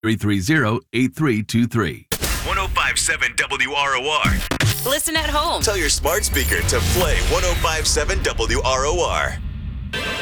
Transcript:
330-8323. 1057 WROR. Listen at home. Tell your smart speaker to play 1057 WROR.